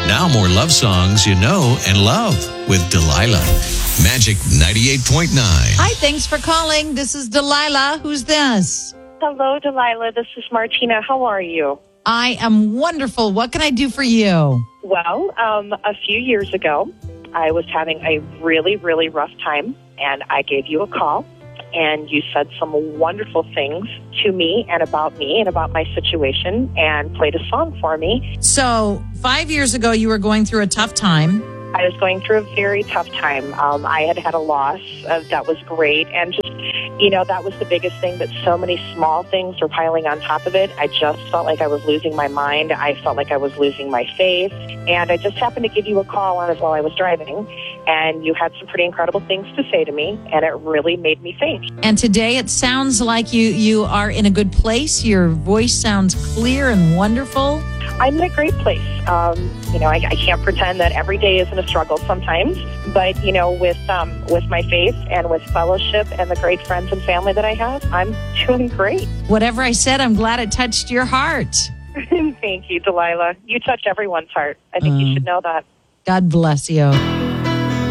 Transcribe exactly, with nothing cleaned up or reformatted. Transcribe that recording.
Now more love songs you know and love with Delilah. Magic ninety-eight point nine. Hi, thanks for calling. This is Delilah. Who's this? Hello, Delilah. This is Martina. How are you? I am wonderful. What can I do for you? Well, um, a few years ago, I was having a really, really rough time, and I gave you a call, and you said some wonderful things to me and about me and about my situation and played a song for me. So five years ago, you were going through a tough time. I was going through a very tough time. Um, I had had a loss uh, that was great, and just, you know, that was the biggest thing, but so many small things were piling on top of it. I just felt like I was losing my mind. I felt like I was losing my faith, and I just happened to give you a call on it while I was driving, and you had some pretty incredible things to say to me, and it really made me think. And today it sounds like you, you are in a good place. Your voice sounds clear and wonderful. I'm in a great place. Um, you know, I, I can't pretend that every day isn't a struggle sometimes, but, you know, with um, with my faith and with fellowship and the great friends and family that I have, I'm doing great. Whatever I said, I'm glad it touched your heart. Thank you, Delilah. You touch everyone's heart. I think Um, you should know that. God bless you.